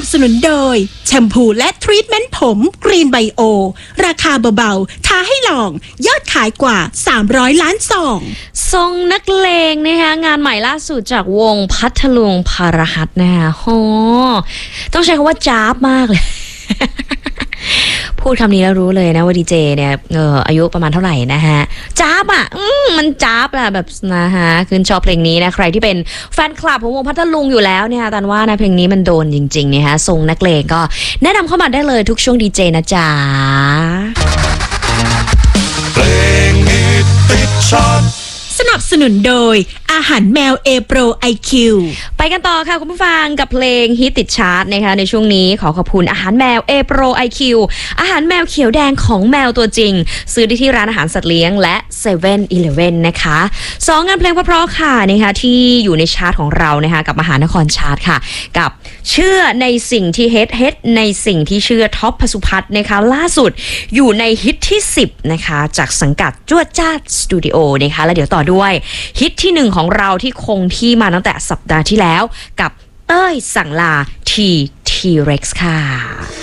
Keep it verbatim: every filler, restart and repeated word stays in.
สนุนโดยแชมพูและทรีทเมนต์ผมกรีนไบโอราคาเบาๆท้าให้ลองยอดขายกว่าสามร้อยล้านซองทรงนักเลงนะคะงานใหม่ล่าสุดจากวงพัทลุงพารหัสนะคะโหต้องใช้คำว่าจ้าบมากเลย พูดคำนี้แล้วรู้เลยนะว่าดีเจเนี่ยเอออายุประมาณเท่าไหร่นะฮะจ้าบอ่ะอืมมันจ้าบอะแบบนะฮะคือชอบเพลงนี้นะใครที่เป็นแฟนคลับของวงพัทลุงอยู่แล้วเนี่ยตันว่านะเพลงนี้มันโดนจริงๆเนี่ยฮะทรงนักเลงก็แนะนำเข้ามาได้เลยทุกช่วงดีเจนะจ๊ะเพลงฮิตติดชาร์ตสนับสนุนโดยอาหารแมว A Pro ไอ คิวไปกันต่อค่ะคุณผู้ฟังกับเพลงฮิตติดชาร์ตนะคะในช่วงนี้ขอขอบคุณอาหารแมว A Pro ไอ คิว อาหารแมวเขียวแดงของแมวตัวจริงซื้อได้ที่ร้านอาหารสัตว์เลี้ยงและ เซเว่น อีเลฟเว่น นะคะสองงานเพลงเพราะๆค่ะนะคะที่อยู่ในชาร์ตของเรานะคะกับมหานครชาร์ตค่ะกับเชื่อในสิ่งที่เฮ็ดเฮ็ดในสิ่งที่เชื่อท็อปพสุพัฒน์นะคะล่าสุดอยู่ในฮิตที่สิบนะคะจากสังกัดจวดจ้าดสตูดิโอนะคะแล้วเดี๋ยวต่อด้วยฮิตที่หนึ่งของเราที่คงที่มาตั้งแต่สัปดาห์ที่แล้วกับเต้ยสั่งลาทีทีเร็กซ์ค่ะ